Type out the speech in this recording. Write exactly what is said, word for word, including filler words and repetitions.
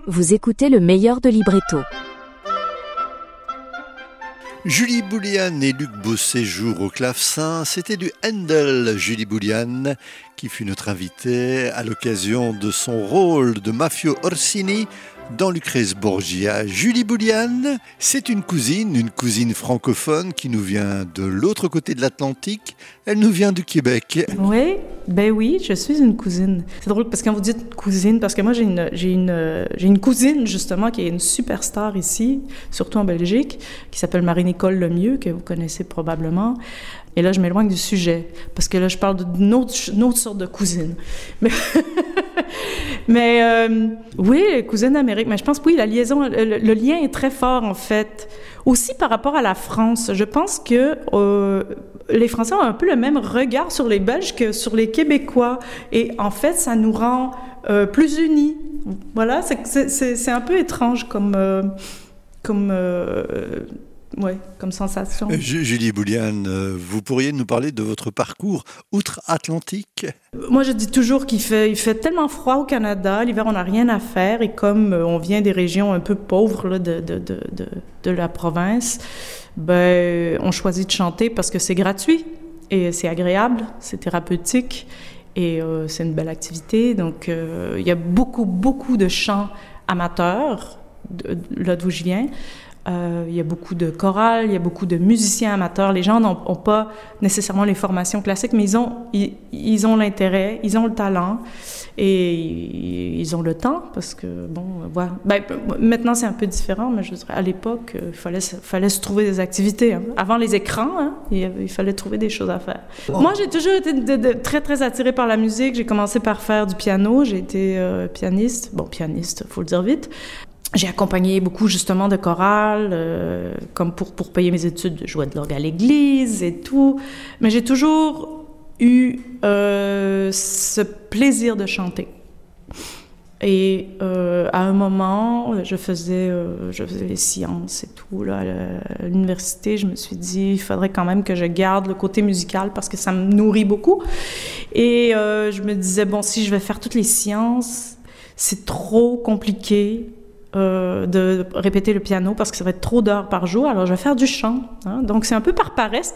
Vous écoutez le meilleur de Libretto. Julie Bouliane et Luc Bosset jouent au clavecin. C'était du Handel, Julie Bouliane, qui fut notre invitée à l'occasion de son rôle de Mafio Orsini dans Lucrèce Borgia. Julie Bouliane, c'est une cousine, une cousine francophone qui nous vient de l'autre côté de l'Atlantique. Elle nous vient du Québec. Oui, ben oui, je suis une cousine. C'est drôle parce que quand vous dites cousine, parce que moi j'ai une, j'ai une, j'ai une cousine justement qui est une superstar ici, surtout en Belgique, qui s'appelle Marie-Nicole Lemieux, que vous connaissez probablement. Et là, je m'éloigne du sujet, parce que là, je parle d'une autre, une autre sorte de cousine. Mais, mais euh, oui, cousine d'Amérique. Mais je pense que oui, la liaison, le, le lien est très fort, en fait. Aussi par rapport à la France. Je pense que euh, les Français ont un peu le même regard sur les Belges que sur les Québécois. Et en fait, ça nous rend euh, plus unis. Voilà, c'est, c'est, c'est, c'est un peu étrange comme... Euh, comme euh, Oui, comme sensation. Julie Bouliane, vous pourriez nous parler de votre parcours outre-Atlantique? Moi, je dis toujours qu'il fait, il fait tellement froid au Canada. L'hiver, on n'a rien à faire. Et comme on vient des régions un peu pauvres là, de, de, de, de, de la province, ben, on choisit de chanter parce que c'est gratuit et c'est agréable, c'est thérapeutique et euh, c'est une belle activité. Donc, euh, il y a beaucoup, beaucoup de chants amateurs, de, là d'où je viens. Euh, il y a beaucoup de chorales, il y a beaucoup de musiciens amateurs. Les gens n'ont pas nécessairement les formations classiques, mais ils ont, ils, ils ont l'intérêt, ils ont le talent et ils ont le temps parce que, bon, voilà. Ben, maintenant, c'est un peu différent, mais je dirais, à l'époque, il fallait, fallait se trouver des activités. Hein. Avant les écrans, hein, il, il fallait trouver des choses à faire. Oh. Moi, j'ai toujours été de, de, très, très attirée par la musique. J'ai commencé par faire du piano. J'ai été euh, pianiste. Bon, pianiste, il faut le dire vite. J'ai accompagné beaucoup, justement, de chorales, euh, comme pour, pour payer mes études, je jouais de l'orgue à l'église et tout. Mais j'ai toujours eu euh, ce plaisir de chanter. Et euh, à un moment, je faisais, euh, je faisais les sciences et tout, là, à l'université. Je me suis dit, il faudrait quand même que je garde le côté musical parce que ça me nourrit beaucoup. Et euh, je me disais, bon, si je vais faire toutes les sciences, c'est trop compliqué. Euh, de répéter le piano parce que ça va être trop d'heures par jour, alors je vais faire du chant. Hein? Donc, c'est un peu par paresse